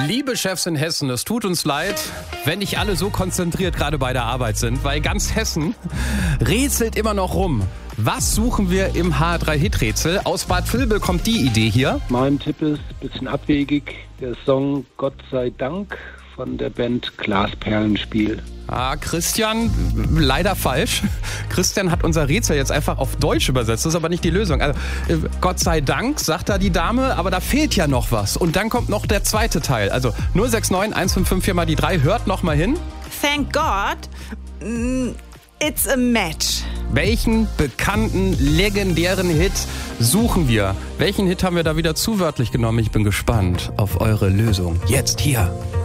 Liebe Chefs in Hessen, es tut uns leid, wenn nicht alle so konzentriert gerade bei der Arbeit sind, weil ganz Hessen rätselt immer noch rum. Was suchen wir im HR3-Hit-Rätsel? Aus Bad Vilbel kommt die Idee hier. Mein Tipp ist ein bisschen abwegig, der Song Gott sei Dank von der Band Glasperlenspiel. Christian, leider falsch. Christian hat unser Rätsel jetzt einfach auf Deutsch übersetzt. Das ist aber nicht die Lösung. Also, Gott sei Dank, sagt da die Dame, aber da fehlt ja noch was. Und dann kommt noch der zweite Teil. Also 069 155 4 mal die 3. Hört noch mal hin. Thank God, it's a match. Welchen bekannten, legendären Hit suchen wir? Welchen Hit haben wir da wieder zu wörtlich genommen? Ich bin gespannt auf eure Lösung. Jetzt hier.